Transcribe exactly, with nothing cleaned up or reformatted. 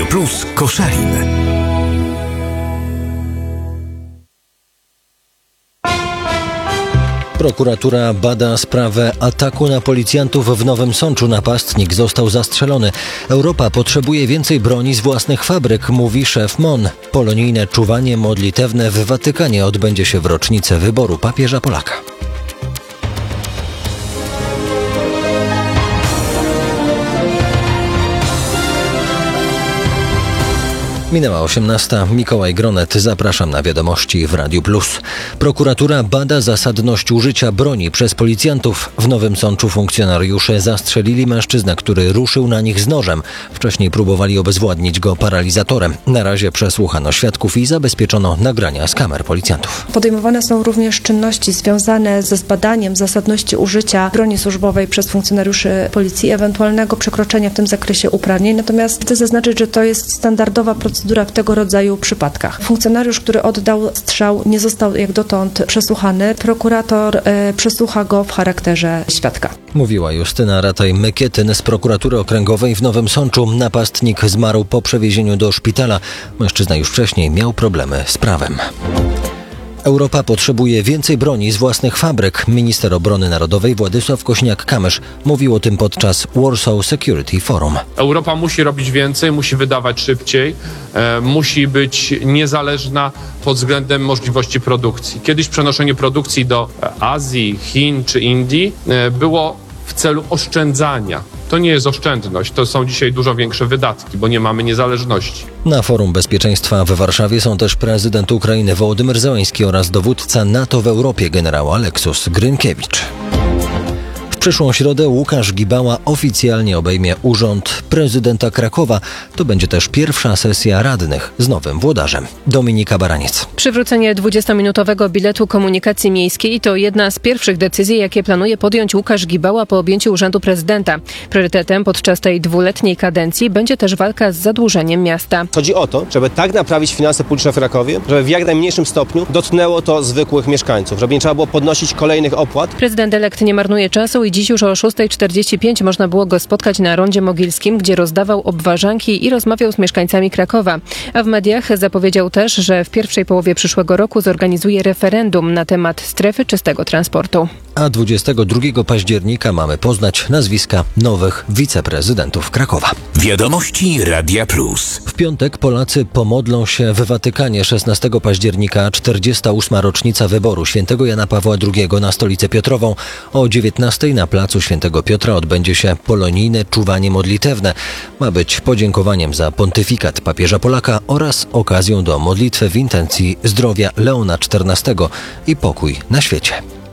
Plus Koszalin. Prokuratura bada sprawę ataku na policjantów w Nowym Sączu. Napastnik został zastrzelony. Europa potrzebuje więcej broni z własnych fabryk, mówi szef M O N. Polonijne czuwanie modlitewne w Watykanie odbędzie się w rocznicę wyboru papieża Polaka. Minęła osiemnasta. Mikołaj Gronet. Zapraszam na wiadomości w Radiu Plus. Prokuratura bada zasadność użycia broni przez policjantów. W Nowym Sączu funkcjonariusze zastrzelili mężczyznę, który ruszył na nich z nożem. Wcześniej próbowali obezwładnić go paralizatorem. Na razie przesłuchano świadków i zabezpieczono nagrania z kamer policjantów. Podejmowane są również czynności związane ze zbadaniem zasadności użycia broni służbowej przez funkcjonariuszy policji, ewentualnego przekroczenia w tym zakresie uprawnień. Natomiast chcę zaznaczyć, że to jest standardowa procedura w tego rodzaju przypadkach. Funkcjonariusz, który oddał strzał, nie został jak dotąd przesłuchany. Prokurator e, przesłucha go w charakterze świadka. Mówiła Justyna Rataj-Mykietyn z prokuratury okręgowej w Nowym Sączu. Napastnik zmarł po przewiezieniu do szpitala. Mężczyzna już wcześniej miał problemy z prawem. Europa potrzebuje więcej broni z własnych fabryk. Minister Obrony Narodowej Władysław Kośniak-Kamysz mówił o tym podczas Warsaw Security Forum. Europa musi robić więcej, musi wydawać szybciej, e, musi być niezależna pod względem możliwości produkcji. Kiedyś przenoszenie produkcji do Azji, Chin czy Indii e, było w celu oszczędzania. To nie jest oszczędność, to są dzisiaj dużo większe wydatki, bo nie mamy niezależności. Na Forum Bezpieczeństwa w Warszawie są też prezydent Ukrainy Wołodymyr Zełenski oraz dowódca NATO w Europie generał Aleksus Grynkiewicz. W przyszłą środę Łukasz Gibała oficjalnie obejmie urząd prezydenta Krakowa. To będzie też pierwsza sesja radnych z nowym włodarzem. Dominika Baraniec. Przywrócenie dwudziestominutowego biletu komunikacji miejskiej to jedna z pierwszych decyzji, jakie planuje podjąć Łukasz Gibała po objęciu urzędu prezydenta. Priorytetem podczas tej dwuletniej kadencji będzie też walka z zadłużeniem miasta. Chodzi o to, żeby tak naprawić finanse publiczne w Krakowie, żeby w jak najmniejszym stopniu dotknęło to zwykłych mieszkańców, żeby nie trzeba było podnosić kolejnych opłat. Prezydent elekt nie marnuje czasu i dziś już o szósta czterdzieści pięć można było go spotkać na Rondzie Mogilskim, gdzie rozdawał obwarzanki i rozmawiał z mieszkańcami Krakowa. A w mediach zapowiedział też, że w pierwszej połowie przyszłego roku zorganizuje referendum na temat strefy czystego transportu. A dwudziestego drugiego października mamy poznać nazwiska nowych wiceprezydentów Krakowa. Wiadomości Radia Plus. W piątek Polacy pomodlą się w Watykanie. szesnastego października czterdziesta ósma rocznica wyboru świętego Jana Pawła drugiego na stolicę Piotrową. O dziewiętnastej na placu Świętego Piotra odbędzie się polonijne czuwanie modlitewne. Ma być podziękowaniem za pontyfikat papieża Polaka oraz okazją do modlitwy w intencji zdrowia Leona czternastego i pokój na świecie.